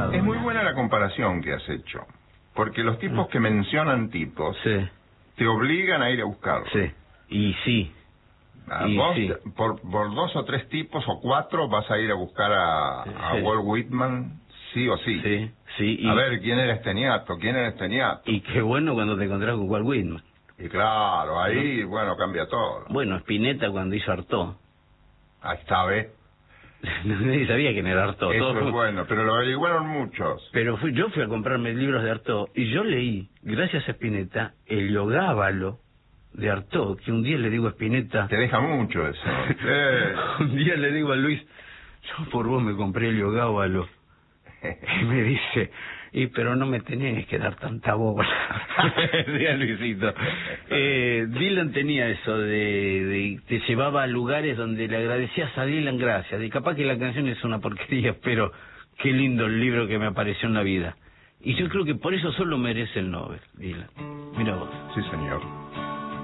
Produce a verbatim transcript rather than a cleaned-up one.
lado. Es muy buena la comparación que has hecho, porque los tipos que mencionan tipos sí. te obligan a ir a buscarlos. Sí, y sí. Ah, y vos, sí. por, por dos o tres tipos o cuatro vas a ir a buscar a, a Sí. Walt Whitman, sí o sí. Sí, sí. Y, a ver, ¿quién era este niato? ¿Quién era este niato? y qué bueno cuando te encontrás con Walt Whitman. Y claro, ahí, ¿no? Bueno, cambia todo. Bueno, Spinetta cuando hizo Artaud. Ahí está, ¿ves? Nadie sabía quién era Artaud. Eso Todo... es bueno, pero lo averiguaron muchos. Pero fui, yo fui a comprarme libros de Artaud y yo leí, gracias a Spinetta, el Yogábalo de Artaud, que un día le digo a Spinetta... Te deja mucho eso. Sí. Un día le digo a Luis, yo por vos me compré el Yogábalo. Y me dice, y pero no me tenés que dar tanta bola. Decía Luisito. Eh, Dylan tenía eso, de, de te llevaba a lugares donde le agradecías a Dylan gracias. Y capaz que la canción es una porquería, pero qué lindo el libro que me apareció en la vida. Y yo creo que por eso solo merece el Nobel, Dylan.